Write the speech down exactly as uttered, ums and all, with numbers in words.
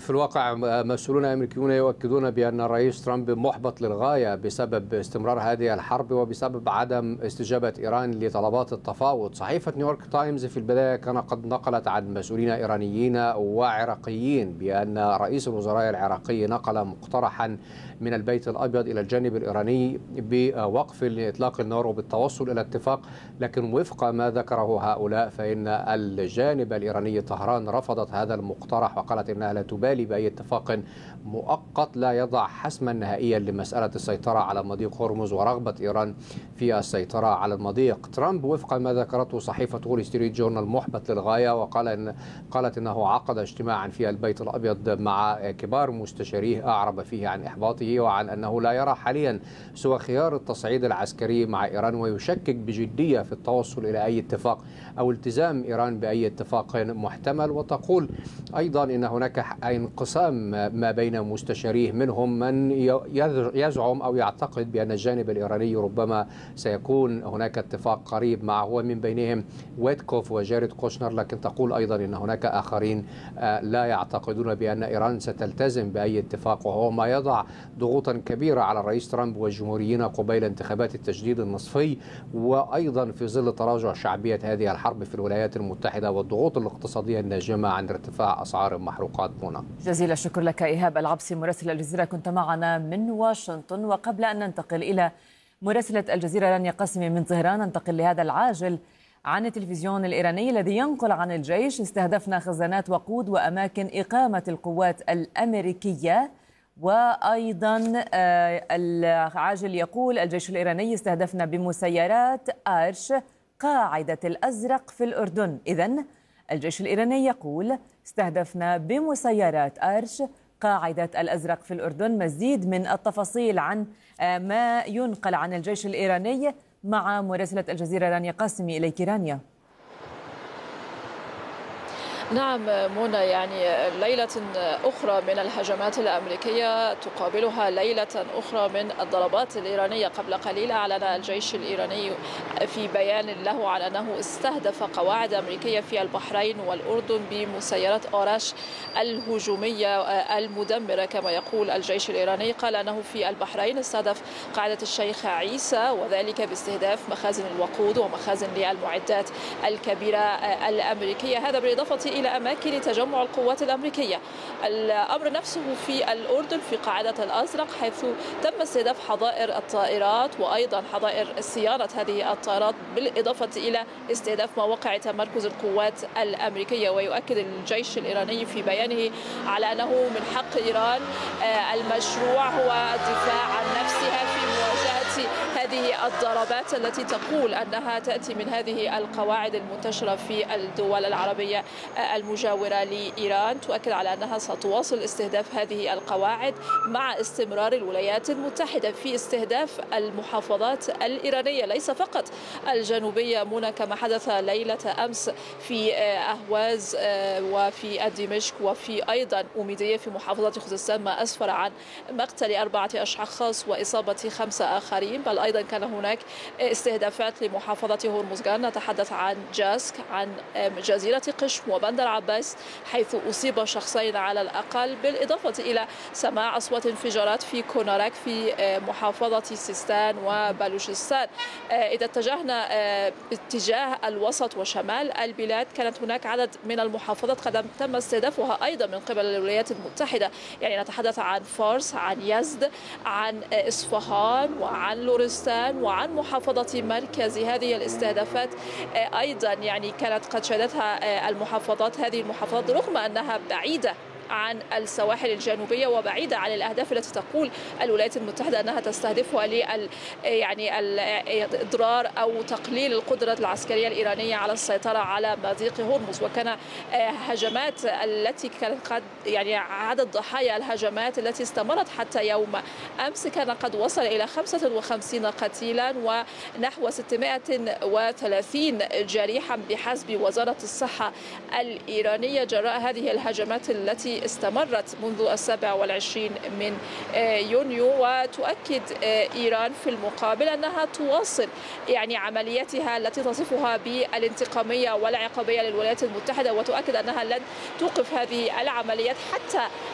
في الواقع مسؤولون أمريكيون يؤكدون بأن الرئيس ترامب محبط للغاية بسبب استمرار هذه الحرب وبسبب عدم استجابة إيران لطلبات التفاوض. صحيفة نيويورك تايمز في البداية كان قد نقلت عن مسؤولين إيرانيين وعراقيين بأن رئيس الوزراء العراقي نقل مقترحا من البيت الأبيض إلى الجانب الإيراني بوقف لإطلاق النار وبالتوصل إلى اتفاق، لكن وفق ما ذكره هؤلاء فإن الجانب الإيراني طهران رفضت هذا المقترح وقالت إنها لا تبالي بأي اتفاق مؤقت لا يضع حسما نهائيا لمسألة السيطرة على مضيق هرمز ورغبة إيران في السيطرة على المضيق. ترامب وفق ما ذكرته صحيفة وول ستريت جورنال محبط للغاية، وقال إن قالت إنه عقد اجتماعا في البيت الأبيض مع كبار مستشاريه أعرب فيه عن إحباطه وعن أنه لا يرى حاليا سوى خيار التصعيد العسكري مع إيران، ويشكك بجدية في التوصل إلى أي اتفاق أو التزام إيران بأي اتفاق محتمل. وتقول أيضا إن هناك انقسام ما بين مستشاريه، منهم من يزعم أو يعتقد بأن الجانب الإيراني ربما سيكون هناك اتفاق قريب معه ومن بينهم ويتكوف وجاريد كوشنر، لكن تقول أيضا أن هناك آخرين لا يعتقدون بأن إيران ستلتزم بأي اتفاق، وهو ما يضع ضغوطا كبيرة على الرئيس ترامب والجمهوريين قبيل انتخابات التجديد النصفي، وأيضا في ظل تراجع شعبية هذه الحرب في الولايات المتحدة والضغوط الاقتصادية الناجمة عن ارتفاع أسعار المحروقات. منى، جزيل الشكر لك إيهاب العبسي مراسل الجزيرة، كنت معنا من واشنطن. وقبل أن ننتقل إلى مراسلة الجزيرة رانيا قاسمي من طهران، ننتقل لهذا العاجل عن التلفزيون الإيراني الذي ينقل عن الجيش: استهدفنا خزانات وقود وأماكن إقامة القوات الأمريكية. وأيضا العاجل يقول: الجيش الإيراني استهدفنا بمسيرات آرش قاعدة الأزرق في الأردن. إذن الجيش الإيراني يقول: استهدفنا بمسيرات آرش قاعدة الأزرق في الأردن. مزيد من التفاصيل عن ما ينقل عن الجيش الإيراني مع مراسلة الجزيرة رانيا قاسمي. إليك رانيا. نعم منى، يعني ليلة أخرى من الهجمات الأمريكية تقابلها ليلة أخرى من الضربات الإيرانية. قبل قليل أعلن الجيش الإيراني في بيان له عن أنه استهدف قواعد أمريكية في البحرين والأردن بمسيرات آراش الهجومية المدمرة كما يقول الجيش الإيراني. قال أنه في البحرين استهدف قاعدة الشيخ عيسى، وذلك باستهداف مخازن الوقود ومخازن للمعدات الكبيرة الأمريكية، هذا بالإضافة إلى أماكن تجمع القوات الأمريكية. الأمر نفسه في الأردن في قاعدة الأزرق، حيث تم استهداف حظائر الطائرات وأيضا حظائر صيانة هذه الطائرات، بالإضافة إلى استهداف مواقع تمركز القوات الأمريكية. ويؤكد الجيش الإيراني في بيانه على أنه من حق إيران المشروع هو الدفاع عن نفسها في مواجهة هذه الضربات التي تقول أنها تأتي من هذه القواعد المنتشرة في الدول العربية المجاورة لإيران. تؤكد على أنها ستواصل استهداف هذه القواعد مع استمرار الولايات المتحدة في استهداف المحافظات الإيرانية، ليس فقط الجنوبية منى كما حدث ليلة أمس في أهواز وفي دمشق وفي أيضا أوميدية في محافظة خوزستان، ما أسفر عن مقتل أربعة أشخاص وإصابة خمسة آخرين. بل أيضا كان هناك استهدافات لمحافظة هرمزغان، نتحدث عن جاسك، عن جزيرة قشم وبندر عباس، حيث أصيب شخصين على الأقل، بالإضافة إلى سماع أصوات انفجارات في كونارك في محافظة سيستان وبلوشستان. إذا اتجهنا اتجاه الوسط وشمال البلاد، كانت هناك عدد من المحافظات قد تم استهدافها أيضا من قبل الولايات المتحدة، يعني نتحدث عن فارس، عن يزد، عن إصفهان، وعن لورستان، وعن محافظة مركز. هذه الاستهدافات أيضا يعني كانت قد شهدتها المحافظات هذه المحافظات رغم أنها بعيدة عن السواحل الجنوبية وبعيدة عن الأهداف التي تقول الولايات المتحدة أنها تستهدفها لل يعني الإضرار أو تقليل القدرة العسكرية الإيرانية على السيطرة على مضيق هرمز. وكان هجمات التي كانت قد يعني عدد ضحايا الهجمات التي استمرت حتى يوم أمس كان قد وصل إلى خمسة وخمسين قتيلا ونحو ستمائة وثلاثين جريحا بحسب وزارة الصحة الإيرانية جراء هذه الهجمات التي استمرت منذ السابع والعشرين من يونيو. وتؤكد إيران في المقابل أنها تواصل يعني عملياتها التي تصفها بالانتقامية والعقابية للولايات المتحدة، وتؤكد أنها لن توقف هذه العمليات حتى